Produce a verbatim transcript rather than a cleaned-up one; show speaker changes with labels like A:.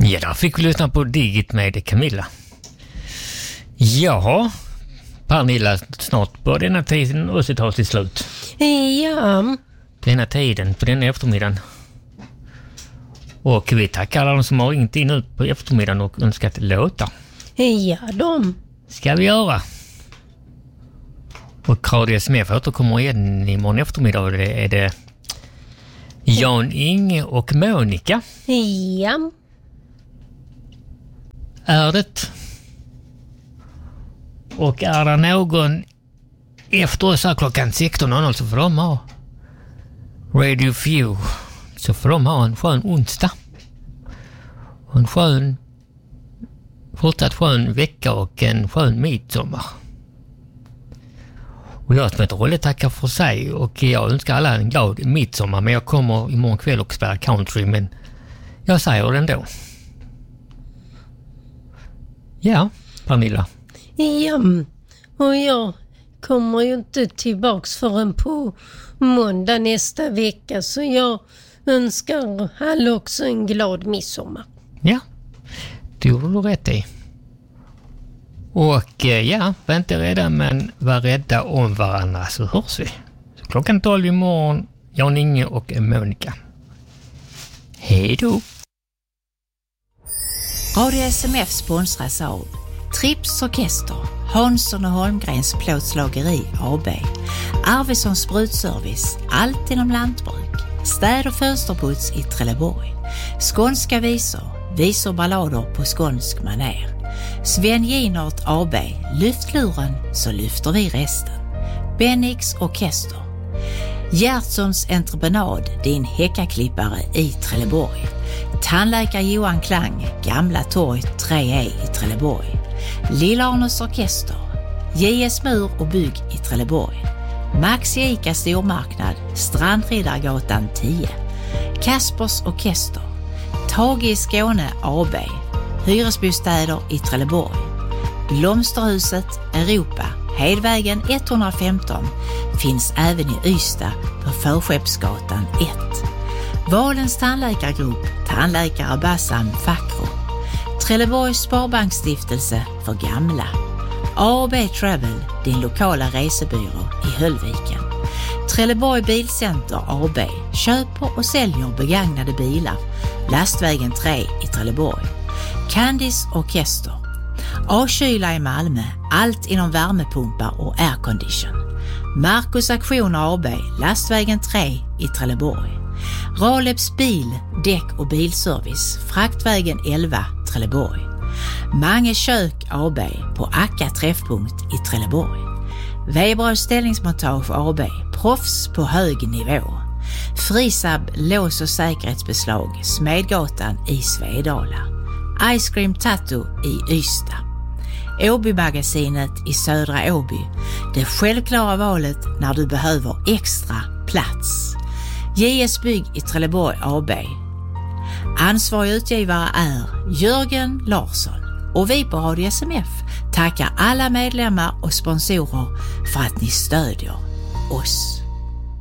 A: Ja, där fick vi lyssna på Digit med Camilla. Ja, Pernilla, snart på denna tiden också tar till slut.
B: Ja.
A: Denna tiden, på den eftermiddagen. Och vi tackar alla de som har ringt in ut på eftermiddagen och önskat låta.
B: Ja, de.
A: Ska vi göra. Och Radio S M F återkommer igen imorgon eftermiddag. Och det är det Jan Inge och Monica.
B: Ja.
A: Är det. Och är det någon efter oss här klockan sexton noll noll så får de ha Radio Few. Så får de ha en skön onsdag. Och en skön fortsatt skön vecka och en skön midsommar. Och jag som heter Rolle tackar för sig och jag önskar alla en glad midsommar, men jag kommer imorgon kväll och spela country, men jag säger det ändå. Ja, Pernilla.
B: Ja, och jag kommer ju inte tillbaks förrän på måndag nästa vecka, så jag önskar alla också en glad midsommar.
A: Ja, det gjorde du rätt i. Och ja, var inte rädda men var rädda om varandra, så hörs vi. Så klockan tolv imorgon, Jan Inge och Monica. Hej då!
C: Radio S M F sponsras av Trips Orkester, Hansson och Holmgrens plåtslageri A B, Arvidssons sprutservice, allt inom lantbruk, städ- och fönsterputs i Trelleborg, skånska visor, visor ballader på skånsk maner, Sven Ginart A B, lyft luren så lyfter vi resten, Bennix Orkester, Gertsons entreprenad, din häckaklippare i Trelleborg, tandläkare Johan Klang, Gamla torg tre E i Trelleborg, Lillarnes Orkester, J S Mur och bygg i Trelleborg, Maxi Ica stormarknad, Strandriddargatan tio, Kaspers Orkester, Tage i Skåne A B, hyresbostäder i Trelleborg, Blomsterhuset Europa, Hedvägen etthundrafemton, finns även i Ystad på Förskeppsgatan ett. Valens tandläkargrupp, tandläkare Bassam Fakro, Trelleborgs Sparbanksstiftelse för gamla, A och B Travel, din lokala resebyrå i Höllviken, Trelleborg Bilcenter A B, köper och säljer begagnade bilar, Lastvägen tre i Trelleborg, Candice Orkester, A-kyla i Malmö, allt inom värmepumpar och aircondition, Marcus Aktioner A B, Lastvägen tre i Trelleborg, Raleps bil, däck och bilservice, Fraktvägen elva, Trelleborg, Mange kök A B på Akka träffpunkt i Trelleborg, Weberös ställningsmontage A B, proffs på hög nivå, Frisab lås- och säkerhetsbeslag, Smedgatan i Svedala, Ice Cream Tattoo i Ystad, Åby-magasinet i Södra Åby, det självklara valet när du behöver extra plats, J S Bygg i Trelleborg A B. Ansvarig utgivare är Jörgen Larsson och vi på Radio S M F tackar alla medlemmar och sponsorer för att ni stödjer oss.